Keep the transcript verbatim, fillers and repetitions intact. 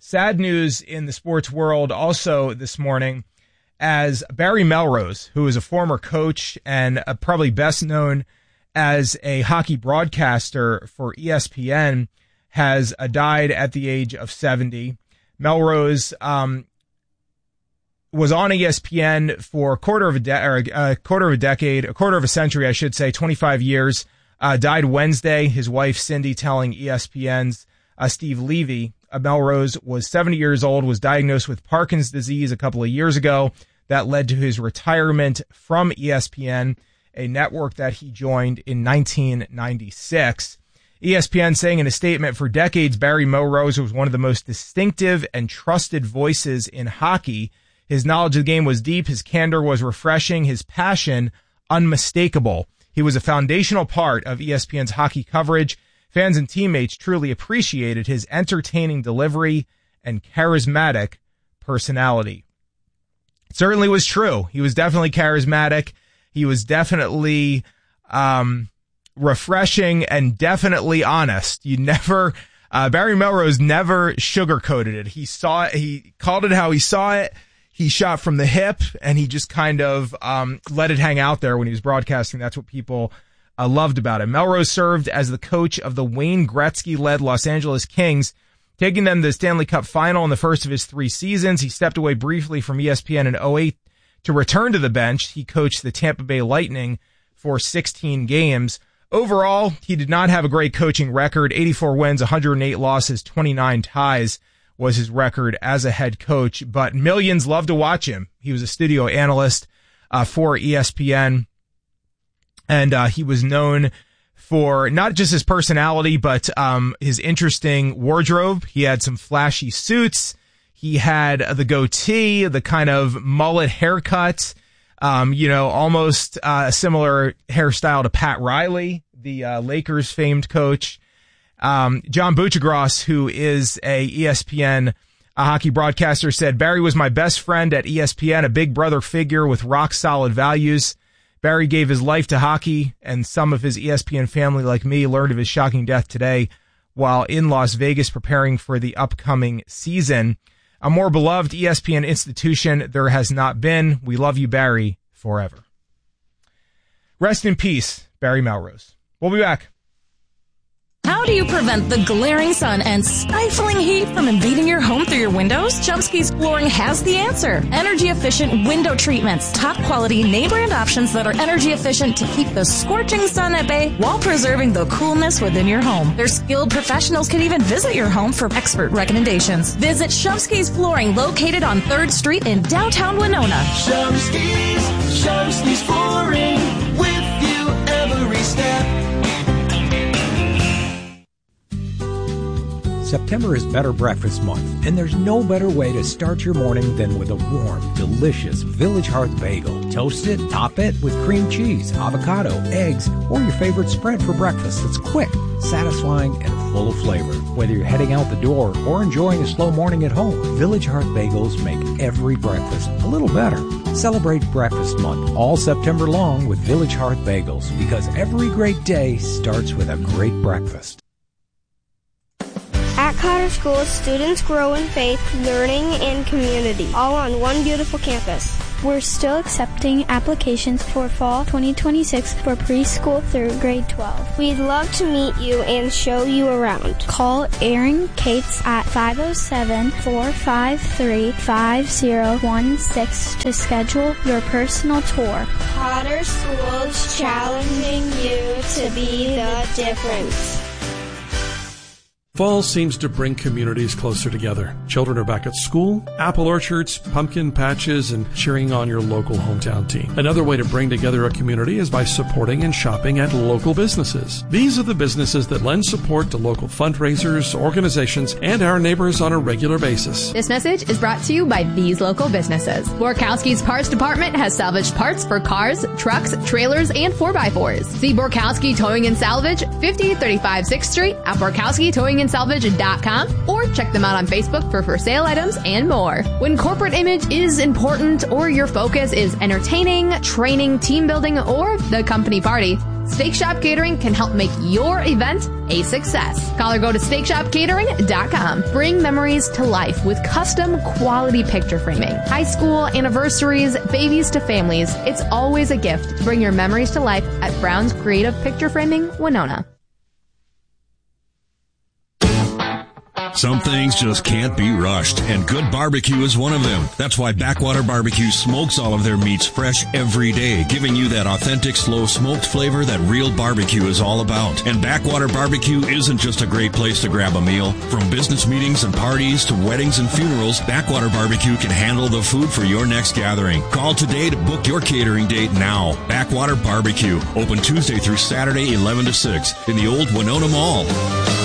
sad news in the sports world also this morning, as Barry Melrose, who is a former coach and uh, probably best known as a hockey broadcaster for E S P N, has uh, died at the age of seventy. Melrose um, was on E S P N for a quarter of a de- or a quarter of a decade, a quarter of a century, I should say, twenty-five years. Uh, died Wednesday. His wife Cindy telling E S P N's uh, Steve Levy. Uh, Melrose was seventy years old, was diagnosed with Parkinson's disease a couple of years ago. That led to his retirement from E S P N, a network that he joined in nineteen ninety-six. E S P N saying in a statement, for decades, Barry Melrose was one of the most distinctive and trusted voices in hockey. His knowledge of the game was deep. His candor was refreshing. His passion unmistakable. He was a foundational part of E S P N's hockey coverage. Fans and teammates truly appreciated his entertaining delivery and charismatic personality. It certainly was true. He was definitely charismatic. He was definitely um, refreshing and definitely honest. You never, uh, Barry Melrose never sugarcoated it. He saw it. He called it how he saw it. He shot from the hip, and he just kind of um, let it hang out there when he was broadcasting. That's what people uh, loved about him. Melrose served as the coach of the Wayne Gretzky-led Los Angeles Kings, taking them to the Stanley Cup final in the first of his three seasons. He stepped away briefly from E S P N in oh eight to return to the bench. He coached the Tampa Bay Lightning for sixteen games. Overall, he did not have a great coaching record. eighty-four wins, one hundred eight losses, twenty-nine ties. Was his record as a head coach, but millions loved to watch him. He was a studio analyst uh, for E S P N, and uh, he was known for not just his personality, but um, his interesting wardrobe. He had some flashy suits. He had the goatee, the kind of mullet haircut, um, you know, almost uh, a similar hairstyle to Pat Riley, the uh, Lakers famed coach. Um, John Buccigross, who is a E S P N a hockey broadcaster, said, Barry was my best friend at E S P N, a big brother figure with rock solid values. Barry gave his life to hockey, and some of his E S P N family, like me, learned of his shocking death today while in Las Vegas preparing for the upcoming season. A more beloved E S P N institution there has not been. We love you, Barry, forever. Rest in peace, Barry Melrose. We'll be back. How do you prevent the glaring sun and stifling heat from invading your home through your windows? Chomsky's Flooring has the answer. Energy-efficient window treatments. Top-quality name-brand options that are energy-efficient to keep the scorching sun at bay while preserving the coolness within your home. Their skilled professionals can even visit your home for expert recommendations. Visit Chomsky's Flooring, located on third Street in downtown Winona. Chomsky's, Chomsky's Flooring, with you every step. September is Better Breakfast Month, and there's no better way to start your morning than with a warm, delicious Village Hearth bagel. Toast it, top it with cream cheese, avocado, eggs, or your favorite spread for breakfast that's quick, satisfying, and full of flavor. Whether you're heading out the door or enjoying a slow morning at home, Village Hearth bagels make every breakfast a little better. Celebrate Breakfast Month all September long with Village Hearth bagels, because every great day starts with a great breakfast. At Cotter School, students grow in faith, learning, and community, all on one beautiful campus. We're still accepting applications for fall twenty twenty-six for preschool through grade twelve. We'd love to meet you and show you around. Call Erin Cates at five oh seven, four five three, five oh one six to schedule your personal tour. Cotter School's challenging you to be the difference. Fall seems to bring communities closer together. Children are back at school, apple orchards, pumpkin patches, and cheering on your local hometown team. Another way to bring together a community is by supporting and shopping at local businesses. These are the businesses that lend support to local fundraisers, organizations, and our neighbors on a regular basis. This message is brought to you by these local businesses. Borkowski's Parts Department has salvaged parts for cars, trucks, trailers, and four by fours. See Borkowski Towing and Salvage, fifty thirty-five sixth Street at Borkowski Towing and Salvage dot com, or check them out on Facebook for for sale items and more. When corporate image is important, or your focus is entertaining, training, team building, or the company party, Steak Shop Catering can help make your event a success. Call or go to steak shop catering dot com. Bring memories to life with custom quality picture framing. High school, anniversaries, babies to families, it's always a gift to bring your memories to life at Brown's Creative Picture Framing, Winona. Some things just can't be rushed, and good barbecue is one of them. That's why Backwater Barbecue smokes all of their meats fresh every day, giving you that authentic, slow-smoked flavor that real barbecue is all about. And Backwater Barbecue isn't just a great place to grab a meal. From business meetings and parties to weddings and funerals, Backwater Barbecue can handle the food for your next gathering. Call today to book your catering date now. Backwater Barbecue, open Tuesday through Saturday, eleven to six, in the old Winona Mall.